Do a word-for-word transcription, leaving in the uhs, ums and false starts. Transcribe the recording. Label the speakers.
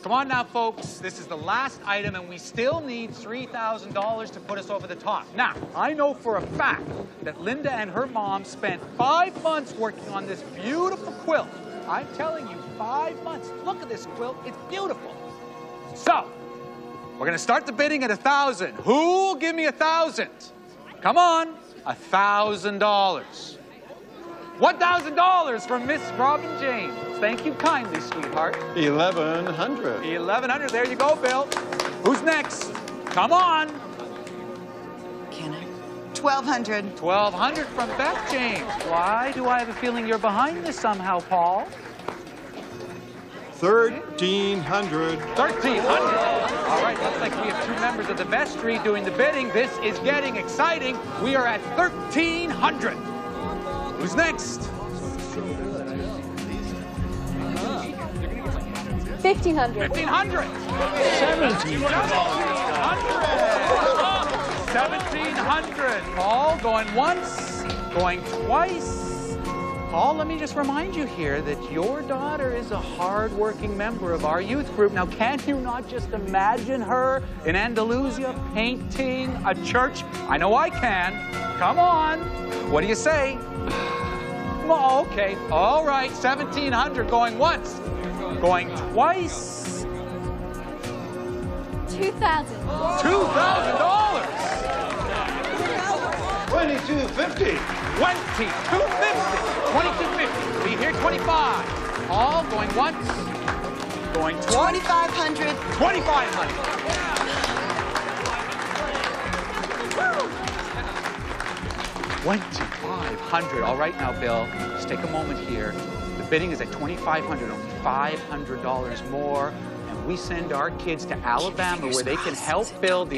Speaker 1: Come on now, folks. This is the last item, and we still need three thousand dollars to put us over the top. Now, I know for a fact that Linda and her mom spent five months working on this beautiful quilt. I'm telling you, five months. Look at this quilt. It's beautiful. So, we're going to start the bidding at one thousand dollars. Who'll give me one thousand dollars? Come on. one thousand dollars. one thousand dollars from Miss Robin James. Thank you kindly, sweetheart.
Speaker 2: eleven hundred.
Speaker 1: eleven hundred. There you go, Bill. Who's next? Come on.
Speaker 3: Can I? twelve hundred.
Speaker 1: twelve hundred from Beth James. Why do I have a feeling you're behind this somehow, Paul?
Speaker 2: thirteen hundred.
Speaker 1: thirteen hundred. All right, looks like we have two members of the vestry doing the bidding. This is getting exciting. We are at thirteen hundred. Who's next?
Speaker 4: fifteen hundred.
Speaker 1: fifteen hundred. seventeen hundred. seventeen hundred. Paul, going once, going twice. Paul, let me just remind you here that your daughter is a hard-working member of our youth group. Now, can't you not just imagine her in Andalusia painting a church? I know I can. Come on. What do you say? Oh, okay. All right. seventeen hundred going once, going twice.
Speaker 4: two thousand.
Speaker 1: two thousand dollars.
Speaker 2: twenty-two fifty.
Speaker 1: twenty-two fifty. twenty-two fifty. Be here twenty-five. All going once, going twice.
Speaker 3: twenty-five hundred.
Speaker 1: twenty-five hundred. twenty-five hundred. All right now, Bill, just take a moment here. The bidding is at twenty-five hundred, only five hundred dollars more. And we send our kids to Alabama where they can help build the